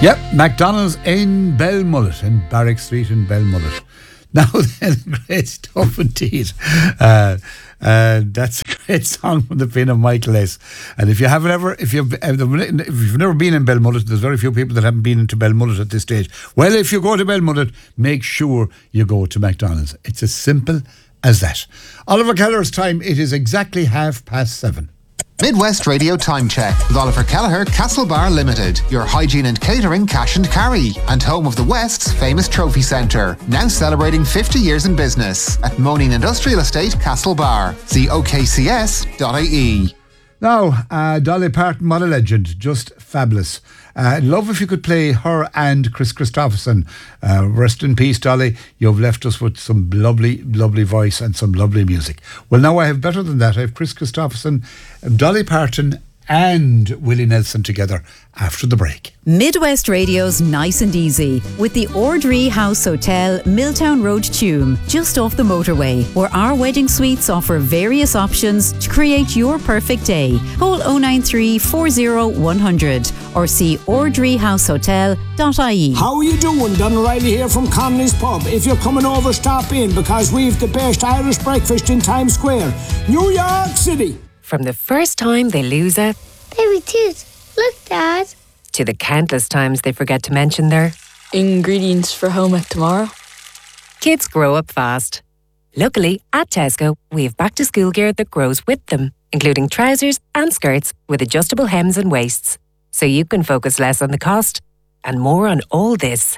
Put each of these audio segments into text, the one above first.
Yep, McDonald's in Belmullet, in Barrack Street in Belmullet. Now then, great stuff indeed. That's a great song from the pen of Michael S. And if you've never been in Belmullet, there's very few people that haven't been into Belmullet at this stage. Well, if you go to Belmullet, make sure you go to McDonald's. It's as simple as that. Oliver Kelleher's time, it is exactly 7:30. Midwest Radio Time Check with Oliver Kelleher, Castlebar Limited, your hygiene and catering cash and carry, and home of the West's famous trophy centre, now celebrating 50 years in business at Moaning Industrial Estate, Castlebar. See okcs.ie. Now, Dolly Parton, what a legend, just fabulous. Love if you could play her and Chris Christopherson. Rest in peace, Dolly. You've left us with some lovely, lovely voice and some lovely music. Well, now I have better than that. I have Chris Christopherson, Dolly Parton and Willie Nelson together after the break. Midwest Radio's Nice and Easy with the Ordree House Hotel, Milltown Road, Tuam, just off the motorway, where our wedding suites offer various options to create your perfect day. Call 093 40 100 or see ordreehousehotel.ie. How are you doing? Don O'Reilly here from Connolly's Pub. If you're coming over, stop in because we've the best Irish breakfast in Times Square, New York City. From the first time they lose a baby tooth. Look, Dad. To the countless times they forget to mention their ingredients for home ec tomorrow. Kids grow up fast. Luckily, at Tesco, we have back to school gear that grows with them, including trousers and skirts with adjustable hems and waists. So you can focus less on the cost and more on all this.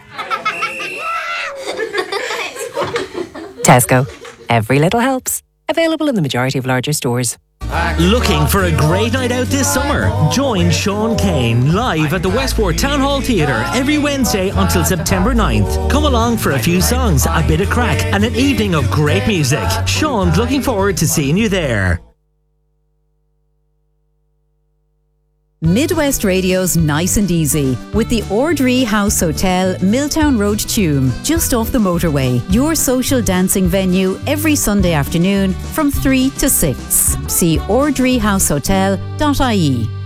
Tesco. Every little helps. Available in the majority of larger stores. Looking for a great night out this summer? Join Sean Kane live at the Westport Town Hall Theatre every Wednesday until September 9th. Come along for a few songs, a bit of crack and an evening of great music. Sean's looking forward to seeing you there. Midwest Radio's Nice and Easy with the Ordree House Hotel, Milltown Road, Tuam, just off the motorway. Your social dancing venue every Sunday afternoon from 3 to 6. See ordreehousehotel.ie.